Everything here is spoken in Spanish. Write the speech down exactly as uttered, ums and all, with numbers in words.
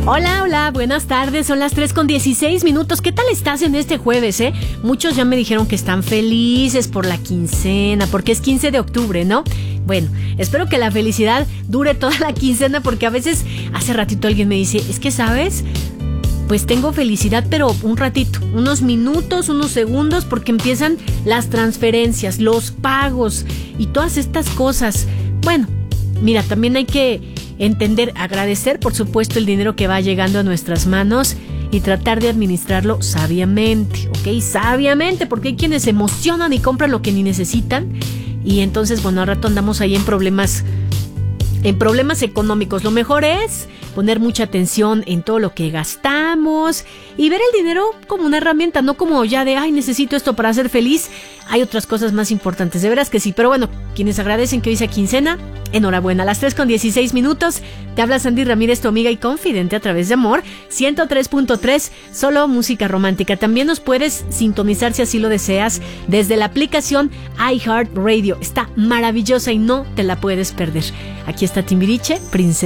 Hola, hola, buenas tardes, son las tres con dieciséis minutos. ¿Qué tal estás en este jueves, eh? Muchos ya me dijeron que están felices por la quincena, porque es quince de octubre, ¿no? Bueno, espero que la felicidad dure toda la quincena, porque a veces, hace ratito alguien me dice, es que, ¿sabes? Pues tengo felicidad, pero un ratito, unos minutos, unos segundos, porque empiezan las transferencias, los pagos y todas estas cosas. Bueno, mira, también hay que entender, agradecer, por supuesto, el dinero que va llegando a nuestras manos y tratar de administrarlo sabiamente, ¿ok? Sabiamente, porque hay quienes se emocionan y compran lo que ni necesitan y entonces, bueno, al rato andamos ahí en problemas, en problemas económicos. Lo mejor es poner mucha atención en todo lo que gastamos y ver el dinero como una herramienta, no como ya de, ay, necesito esto para ser feliz. Hay otras cosas más importantes, de veras que sí. Pero bueno, quienes agradecen que hoy sea quincena, enhorabuena. A las tres con dieciséis minutos, te habla Sandy Ramírez, tu amiga y confidente a través de Amor ciento tres punto tres, solo música romántica. También nos puedes sintonizar, si así lo deseas, desde la aplicación iHeartRadio. Está maravillosa y no te la puedes perder. Aquí está Timbiriche, Princesa.